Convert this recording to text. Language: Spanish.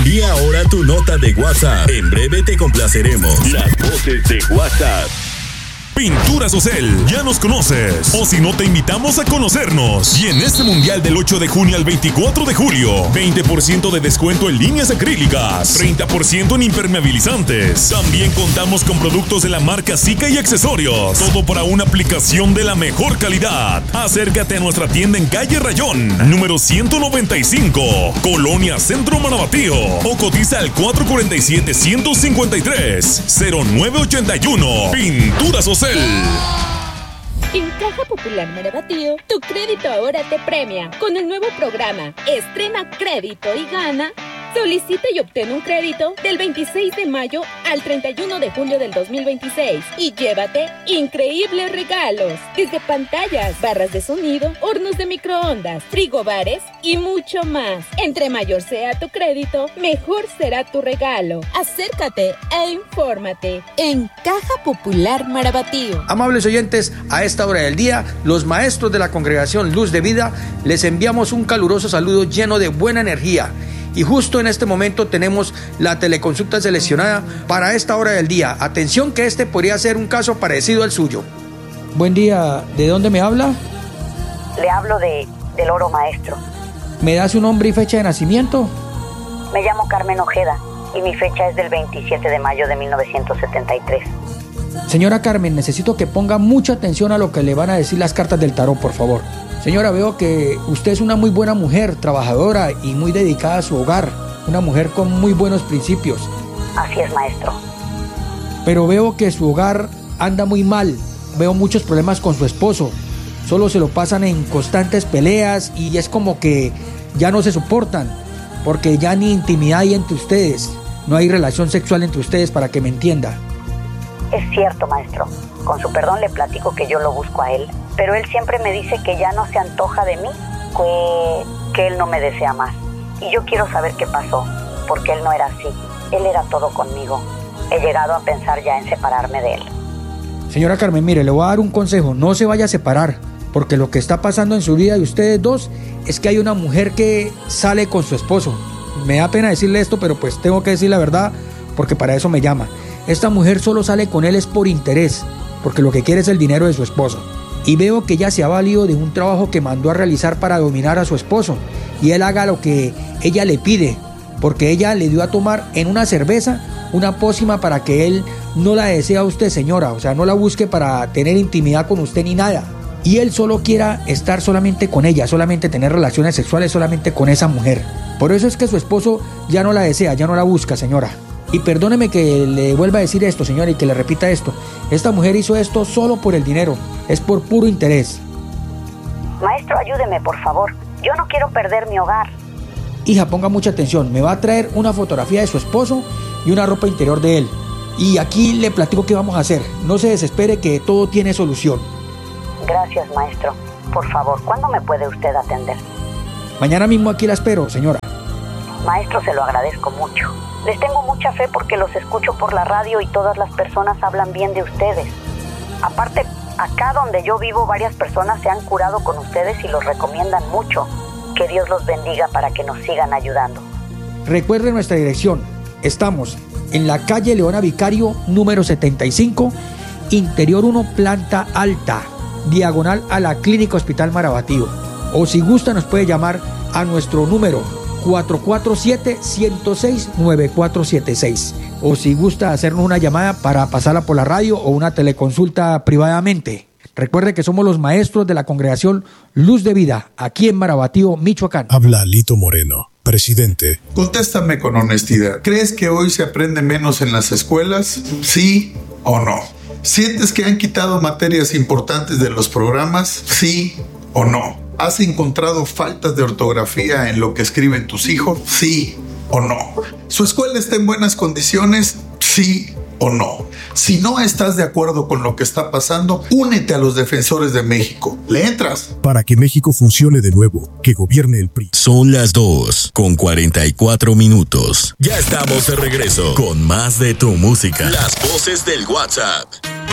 Envía ahora tu nota de WhatsApp. En breve te complaceremos. Las voces de WhatsApp. Pinturas Ocel, ya nos conoces. O si no, te invitamos a conocernos. Y en este mundial del 8 de junio al 24 de julio, 20% de descuento en líneas acrílicas, 30% en impermeabilizantes. También contamos con productos de la marca Zika y accesorios. Todo para una aplicación de la mejor calidad. Acércate a nuestra tienda en calle Rayón, número 195, Colonia Centro Marabatío. O cotiza al 447-153-0981. Pinturas Ocel. En Caja Popular Marabatío, tu crédito ahora te premia. Con el nuevo programa Estrena Crédito y Gana, solicita y obtén un crédito del 26 de mayo al 31 de julio del 2026 y llévate increíbles regalos, desde pantallas, barras de sonido, hornos de microondas, frigobares y mucho más. Entre mayor sea tu crédito, mejor será tu regalo. Acércate e infórmate en Caja Popular Marabatío. Amables oyentes, a esta hora del día, los maestros de la Congregación Luz de Vida les enviamos un caluroso saludo lleno de buena energía. Y justo en este momento tenemos la teleconsulta seleccionada para esta hora del día. Atención que este podría ser un caso parecido al suyo. Buen día, ¿de dónde me habla? Le hablo del Oro Maestro. ¿Me da su nombre y fecha de nacimiento? Me llamo Carmen Ojeda y mi fecha es del 27 de mayo de 1973. Señora Carmen, necesito que ponga mucha atención a lo que le van a decir las cartas del tarot, por favor. Señora, veo que usted es una muy buena mujer, trabajadora y muy dedicada a su hogar. Una mujer con muy buenos principios. Así es, maestro. Pero veo que su hogar anda muy mal. Veo muchos problemas con su esposo. Solo se lo pasan en constantes peleas y es como que ya no se soportan. Porque ya ni intimidad hay entre ustedes. No hay relación sexual entre ustedes, para que me entienda. Es cierto, maestro. Con su perdón le platico que yo lo busco a él. Pero él siempre me dice que ya no se antoja de mí, que él no me desea más. Y yo quiero saber qué pasó, porque él no era así. Él era todo conmigo. He llegado a pensar ya en separarme de él. Señora Carmen, mire, le voy a dar un consejo. No se vaya a separar, porque lo que está pasando en su vida de ustedes dos es que hay una mujer que sale con su esposo. Me da pena decirle esto, pero pues tengo que decir la verdad, porque para eso me llama. Esta mujer solo sale con él es por interés, porque lo que quiere es el dinero de su esposo. Y veo que ella se ha valido de un trabajo que mandó a realizar para dominar a su esposo. Y él haga lo que ella le pide, porque ella le dio a tomar en una cerveza una pócima para que él no la desee a usted, señora. O sea, no la busque para tener intimidad con usted ni nada. Y él solo quiera estar solamente con ella, solamente tener relaciones sexuales solamente con esa mujer. Por eso es que su esposo ya no la desea, ya no la busca, señora. Y perdóneme que le vuelva a decir esto, señora, y que le repita esto. Esta mujer hizo esto solo por el dinero, es por puro interés. Maestro, ayúdeme, por favor. Yo no quiero perder mi hogar. Hija, ponga mucha atención. Me va a traer una fotografía de su esposo y una ropa interior de él. Y aquí le platico qué vamos a hacer. No se desespere, que todo tiene solución. Gracias, maestro. Por favor, ¿cuándo me puede usted atender? Mañana mismo aquí la espero, señora. Maestro, se lo agradezco mucho. Les tengo mucha fe porque los escucho por la radio y todas las personas hablan bien de ustedes. Aparte, acá donde yo vivo, varias personas se han curado con ustedes y los recomiendan mucho. Que Dios los bendiga para que nos sigan ayudando. Recuerden nuestra dirección. Estamos en la calle Leona Vicario, número 75, Interior 1, planta alta, diagonal a la Clínica Hospital Marabatío. O si gusta, nos puede llamar a nuestro número 447-106-9476. O si gusta hacernos una llamada para pasarla por la radio o una teleconsulta privadamente. Recuerde que somos los maestros de la Congregación Luz de Vida, aquí en Marabatío, Michoacán. Habla Lito Moreno, presidente. Contéstame con honestidad. ¿Crees que hoy se aprende menos en las escuelas? ¿Sí o no? ¿Sientes que han quitado materias importantes de los programas? ¿Sí o no? ¿Has encontrado faltas de ortografía en lo que escriben tus hijos? ¿Sí o no? ¿Su escuela está en buenas condiciones? ¿Sí o no? Si no estás de acuerdo con lo que está pasando, únete a los defensores de México. ¿Le entras? Para que México funcione de nuevo, que gobierne el PRI. Son las 2:44. Ya estamos de regreso con más de tu música. Las voces del WhatsApp.